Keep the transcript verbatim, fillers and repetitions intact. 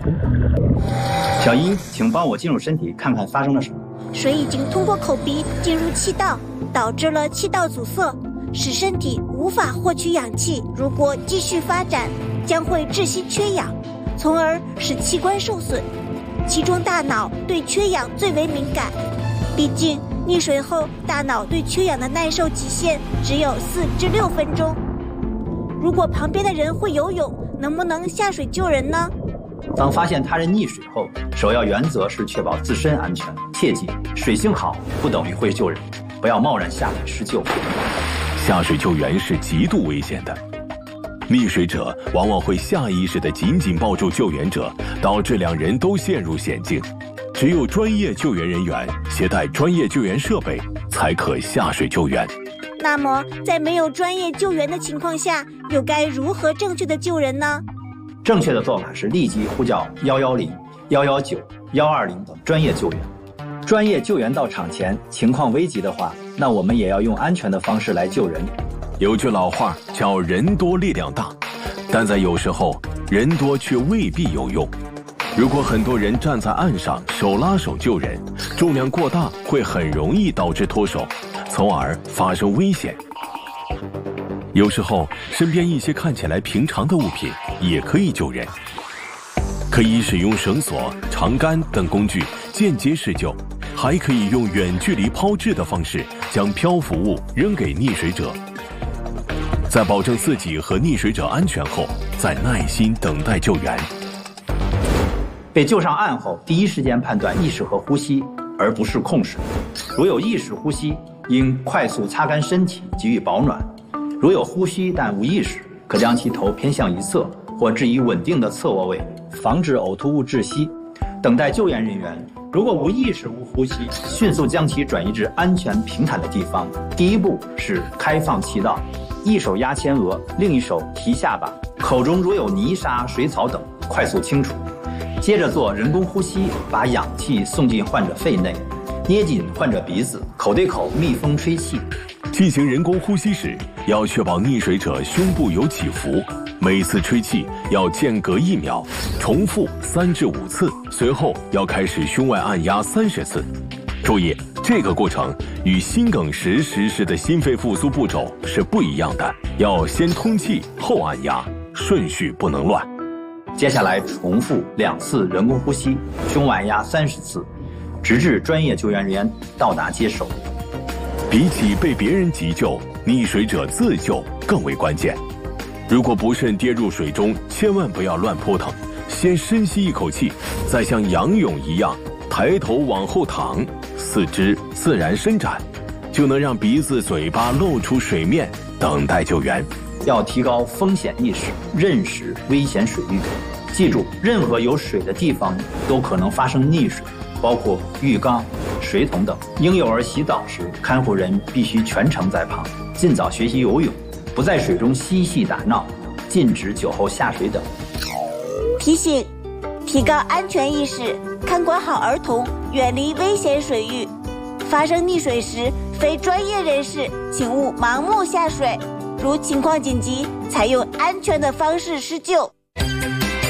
小一，请帮我进入身体看看发生了什么。 水已经通过口鼻进入气道，导致了气道阻塞，使身体无法获取氧气。如果继续发展，将会窒息缺氧，从而使器官受损。其中大脑对缺氧最为敏感，毕竟溺水后大脑对缺氧的耐受极限只有四至六分钟。如果旁边的人会游泳，能不能下水救人呢？ 当发现他人溺水后，首要原则是确保自身安全。切记，水性好不等于会救人，不要贸然下水施救。 下水救援是极度危险的，溺水者往往会下意识地紧紧抱住救援者，导致两人都陷入险境。只有专业救援人员携带专业救援设备，才可下水救援。 那么，在没有专业救援的情况下，又该如何正确的救人呢？ 正确的做法是立即呼叫一一零、一一九、一二零等专业救援。专业救援到场前，情况危急的话，那我们也要用安全的方式来救人。 有句老话叫人多力量大，但在有时候人多却未必有用。如果很多人站在岸上手拉手救人，重量过大会很容易导致脱手，从而发生危险。有时候身边一些看起来平常的物品也可以救人，可以使用绳索、长杆等工具间接施救，还可以用远距离抛掷的方式将漂浮物扔给溺水者。在保证自己和溺水者安全后，再耐心等待救援。 被救上岸后，第一时间判断意识和呼吸，而不是控制。如有意识呼吸，应快速擦干身体，给予保暖；如有呼吸但无意识，可将其头偏向一侧，或置于稳定的侧卧位，防止呕吐物窒息。等待救援人员，如果无意识无呼吸，迅速将其转移至安全平坦的地方。第一步是开放气道，一手压前额，另一手提下巴，口中如有泥沙、水草等，快速清除。接着做人工呼吸，把氧气送进患者肺内，捏紧患者鼻子，口对口密封吹气。 进行人工呼吸时，要确保溺水者胸部有起伏，每次吹气要间隔一秒，重复三至五次，随后要开始胸外按压三十次。注意，这个过程与心梗时实施的心肺复苏步骤是不一样的，要先通气后按压，顺序不能乱。 接下来重复两次人工呼吸，胸外按压三十次，直至专业救援人员到达接手。 比起被别人急救，溺水者自救更为关键。如果不慎跌入水中，千万不要乱扑腾，先深吸一口气，再像仰泳一样抬头往后躺，四肢自然伸展，就能让鼻子、嘴巴露出水面，等待救援。 要提高风险意识，认识危险水域。记住，任何有水的地方都可能发生溺水，包括浴缸、水桶等。婴幼儿洗澡时，看护人必须全程在旁，尽早学习游泳，不在水中嬉戏打闹，禁止酒后下水等。 提醒：提高安全意识，看管好儿童，远离危险水域。发生溺水时，非专业人士请勿盲目下水，如情况紧急，采用安全的方式施救。